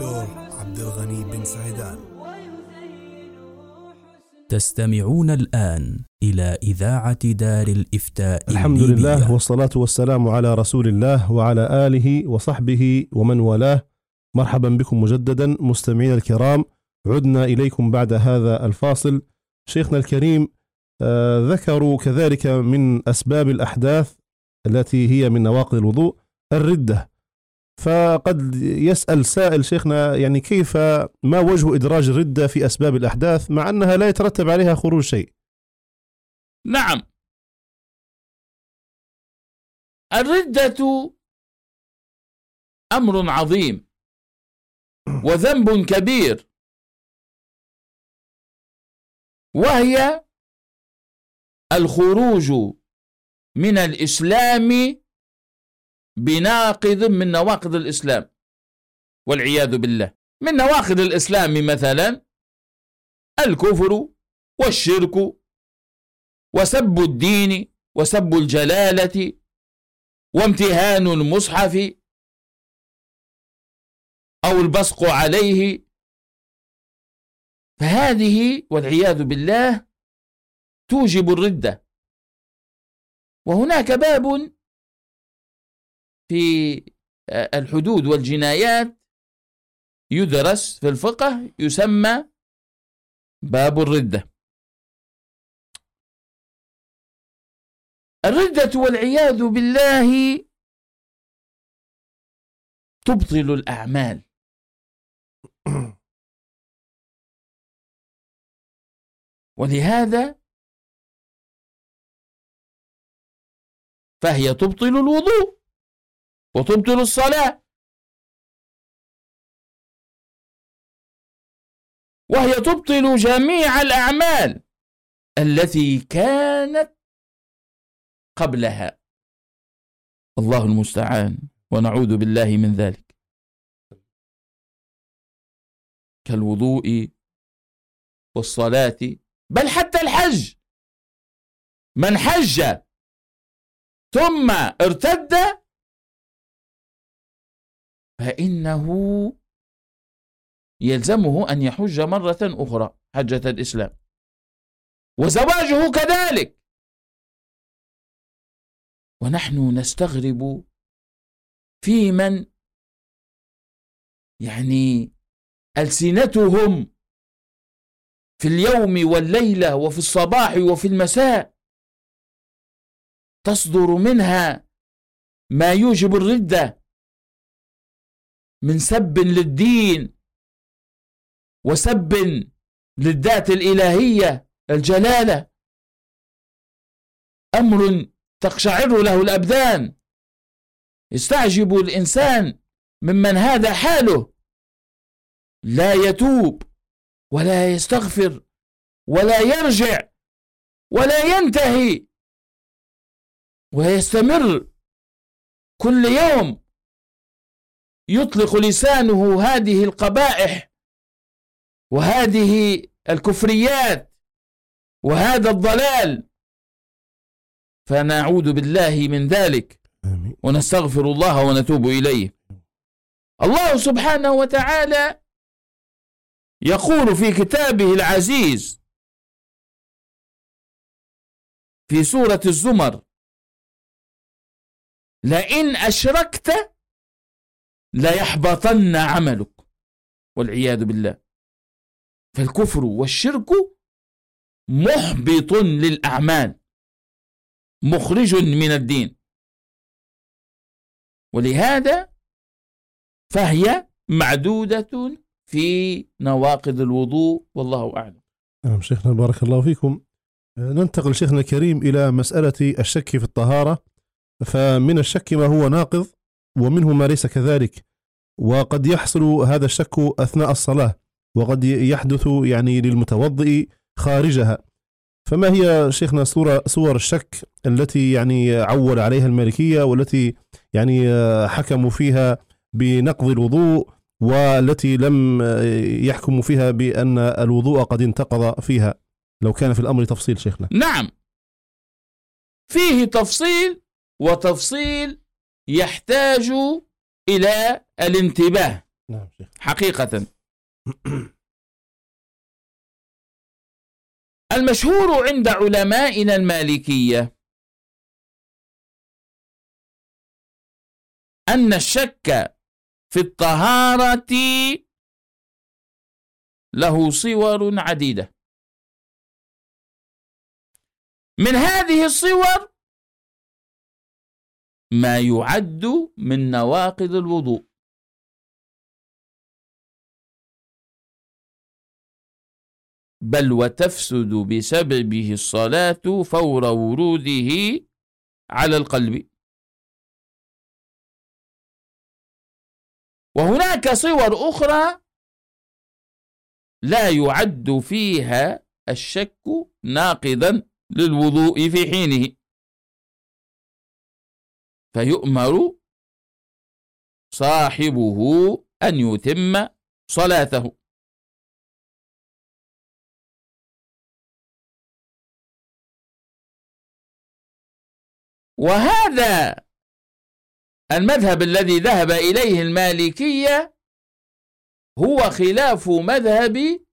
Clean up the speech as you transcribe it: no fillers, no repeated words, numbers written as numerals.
الدكتور عبد الغني بن سعيدان. تستمعون الآن إلى إذاعة دار الإفتاء الحمد الليبية. لله والصلاة والسلام على رسول الله وعلى آله وصحبه ومن والاه. مرحبا بكم مجددا مستمعين الكرام، عدنا إليكم بعد هذا الفاصل. شيخنا الكريم ذكروا كذلك من أسباب الأحداث التي هي من نواقض الوضوء الردة، فقد يسأل سائل شيخنا يعني كيف ما وجه إدراج الردة في أسباب الأحداث مع أنها لا يترتب عليها خروج شيء؟ نعم، الردة أمر عظيم وذنب كبير، وهي الخروج من الإسلام بناقض من نواقض الإسلام والعياذ بالله. من نواقض الإسلام مثلا الكفر والشرك وسب الدين وسب الجلالة وامتهان المصحف أو البصق عليه، فهذه والعياذ بالله توجب الردة. وهناك باب في الحدود والجنايات يدرس في الفقه يسمى باب الردة. الردة والعياذ بالله تبطل الأعمال، ولهذا فهي تبطل الوضوء وتبطل الصلاة، وهي تبطل جميع الأعمال التي كانت قبلها. الله المستعان ونعوذ بالله من ذلك، كالوضوء والصلاة، بل حتى الحج. من حج ثم ارتد فإنه يلزمه أن يحج مرة أخرى حجة الإسلام، وزواجه كذلك. ونحن نستغرب في من يعني ألسنتهم في اليوم والليلة وفي الصباح وفي المساء تصدر منها ما يوجب الردة من سب للدين وسب للذات الإلهية الجلالة، أمر تقشعر له الأبدان. يستعجب الإنسان ممن هذا حاله، لا يتوب ولا يستغفر ولا يرجع ولا ينتهي، ويستمر كل يوم يطلق لسانه هذه القبائح وهذه الكفريات وهذا الضلال، فنعوذ بالله من ذلك ونستغفر الله ونتوب إليه. الله سبحانه وتعالى يقول في كتابه العزيز في سورة الزمر: لئن أشركت ليحبطن عملك، والعياذ بالله. فالكفر والشرك محبط للأعمال، مخرج من الدين، ولهذا فهي معدودة في نواقض الوضوء، والله أعلم. نعم شيخنا بارك الله فيكم. ننتقل شيخنا الكريم إلى مسألة الشك في الطهارة. فمن الشك ما هو ناقض ومنه ما ليس كذلك، وقد يحصل هذا الشك أثناء الصلاة، وقد يحدث يعني للمتوضئ خارجها. فما هي شيخنا صور الشك التي يعني عول عليها المالكية والتي يعني حكموا فيها بنقض الوضوء، والتي لم يحكموا فيها بأن الوضوء قد انتقض فيها؟ لو كان في الأمر تفصيل شيخنا. نعم، فيه تفصيل، وتفصيل يحتاج إلى الانتباه. نعم شيخ. حقيقة. المشهور عند علمائنا المالكية أن الشك في الطهارة له صور عديدة. من هذه الصور ما يعد من نواقض الوضوء، بل وتفسد بسببه الصلاة فور وروده على القلب. وهناك صور أخرى لا يعد فيها الشك ناقضا للوضوء في حينه، فيؤمر صاحبه أن يتم صلاته. وهذا المذهب الذي ذهب إليه المالكية هو خلاف مذهب